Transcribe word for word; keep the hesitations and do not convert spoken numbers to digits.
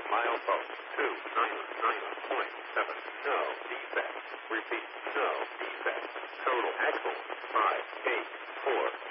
Milepost two nine nine point seven. No defects. Repeat. No defects. Total axle five eight four.